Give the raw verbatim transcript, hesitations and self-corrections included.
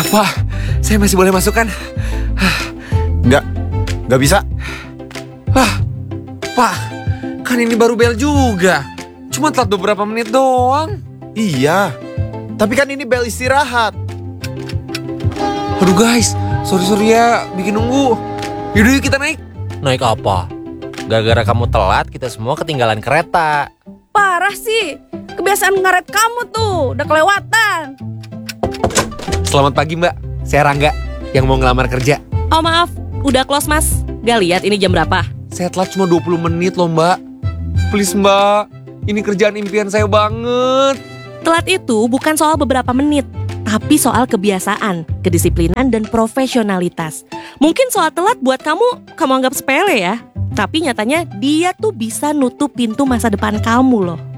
Pak, saya masih boleh masuk kan? Nggak, nggak bisa. Ah, Pak, kan ini baru bel juga. Cuma telat beberapa menit doang. Iya, tapi kan ini bel istirahat. Aduh guys, sorry-sorry ya bikin nunggu. Yaudah yuk kita naik. Naik apa? Gara-gara kamu telat, kita semua ketinggalan kereta. Parah sih, kebiasaan ngaret kamu tuh, udah kelewatan. Selamat pagi mbak, saya Rangga yang mau ngelamar kerja. Oh maaf, udah close mas. Gak lihat ini jam berapa? Saya telat cuma dua puluh menit loh mbak. Please mbak, ini kerjaan impian saya banget. Telat itu bukan soal beberapa menit, tapi soal kebiasaan, kedisiplinan, dan profesionalitas. Mungkin soal telat buat kamu, kamu anggap sepele ya. Tapi nyatanya dia tuh bisa nutup pintu masa depan kamu loh.